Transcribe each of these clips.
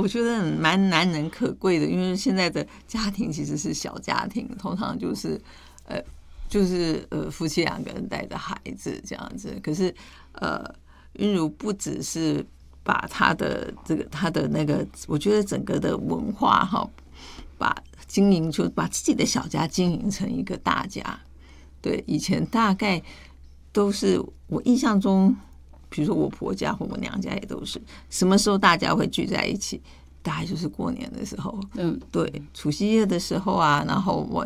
我觉得蛮难能可贵的，因为现在的家庭其实是小家庭，通常就是夫妻2个人带着孩子这样子。可是韵如不只是把他的那个，我觉得整个的文化哈，就把自己的小家经营成一个大家。对，以前大概都是我印象中，比如说我婆家或我娘家也都是，什么时候大家会聚在一起？大概就是过年的时候，对，除夕夜的时候啊，然后我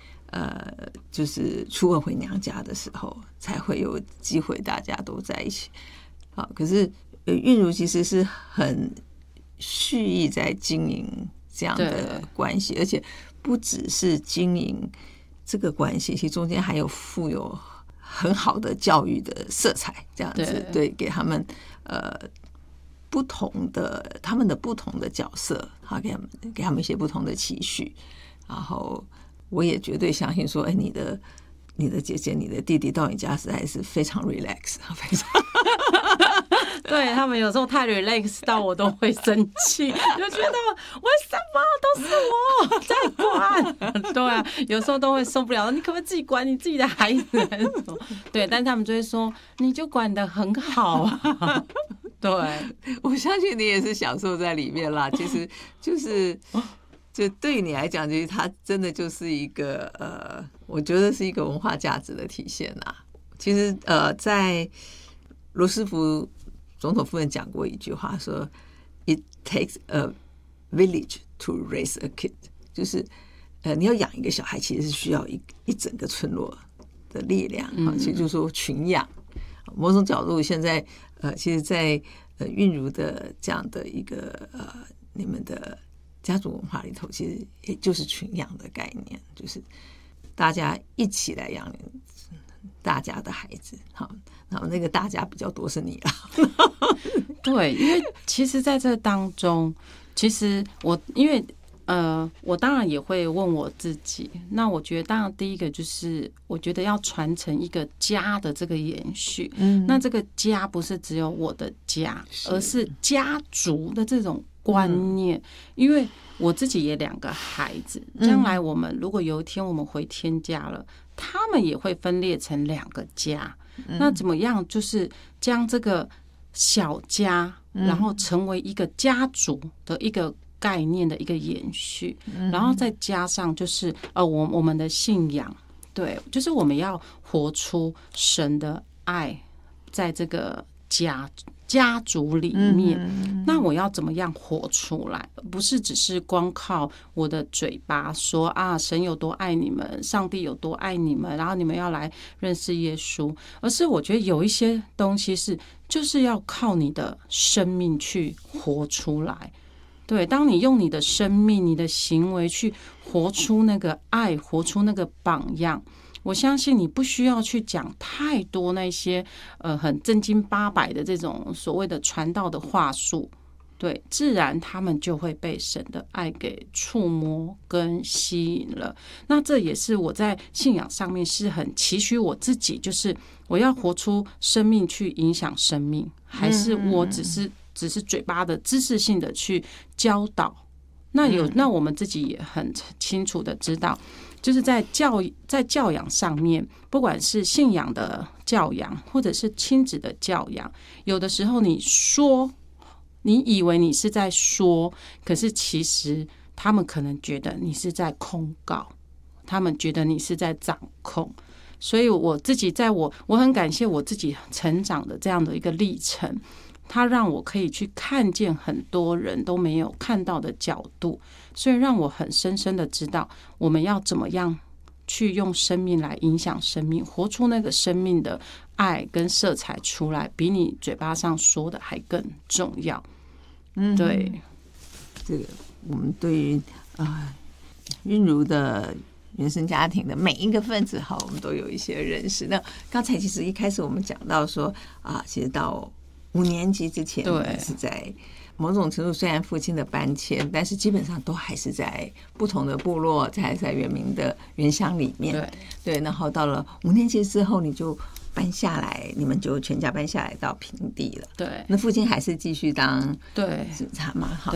就是初2回娘家的时候，才会有机会大家都在一起。好，可是韵如其实是很蓄意在经营这样的关系，而且不只是经营这个关系，其实中间还有富有很好的教育的色彩，这样子，对，给他们不同的他们的不同的角色，好，给他们一些不同的期许。然后我也绝对相信说，哎，你的姐姐、你的弟弟到你家实在是非常 relax， 非常对，他们有时候太 relax 到我都会生气，就觉得为什么都是我在管？对啊，有时候都会受不了，你可不可以自己管你自己的孩子？对，但他们就会说，你就管得很好啊。对， 我相信你也是享受在里面啦。其实就对于你来讲，其实它真的就是一个我觉得是一个文化价值的体现啦。其实在罗斯福总统夫人讲过一句话，说 "It takes a village to raise a kid"， 就是你要养一个小孩，其实是需要一整个村落的力量。其实就是说群养。某种角度，现在其实，在韵如的这样的一个你们的家族文化里头，其实也就是群养的概念，就是大家一起来养大家的孩子。好，然后那个大家比较多是你啦。 对，因为其实在这当中，其实因为我当然也会问我自己，那我觉得当然第一个就是我觉得要传承一个家的这个延续。那这个家不是只有我的家，而是家族的这种观念。因为我自己也2个孩子，将来我们如果有一天我们回天家了，他们也会分裂成2个家。那怎么样就是将这个小家然后成为一个家族的一个概念的一个延续，然后再加上就是我们的信仰，对，就是我们要活出神的爱在这个家族里面。那我要怎么样活出来？不是只是光靠我的嘴巴说啊，神有多爱你们，上帝有多爱你们，然后你们要来认识耶稣，而是我觉得有一些东西就是要靠你的生命去活出来。对，当你用你的生命、你的行为去活出那个爱，活出那个榜样，我相信你不需要去讲太多那些很正经八百的这种所谓的传道的话术，对，自然他们就会被神的爱给触摸跟吸引了。那这也是我在信仰上面是很期许我自己，就是我要活出生命去影响生命，还是我只是嘴巴的知识性的去教导。那我们自己也很清楚的知道，就是在教养上面，不管是信仰的教养或者是亲子的教养，有的时候你以为你是在说，可是其实他们可能觉得你是在控告，他们觉得你是在掌控。所以我自己我很感谢我自己成长的这样的一个历程，它让我可以去看见很多人都没有看到的角度，所以让我很深深的知道我们要怎么样去用生命来影响生命，活出那个生命的爱跟色彩出来，比你嘴巴上说的还更重要。对， 这个我们对于韵如的原生家庭的每一个分子，我们都有一些认识。那刚才其实一开始我们讲到说其实到5年级之前是在某种程度，虽然父亲的搬迁，但是基本上都还是在不同的部落，还在原民的原乡里面。对，然后到了5年级之后，你就搬下来，你们就全家搬下来到平地了。 对， 那父亲还是继续当对警察嘛？好，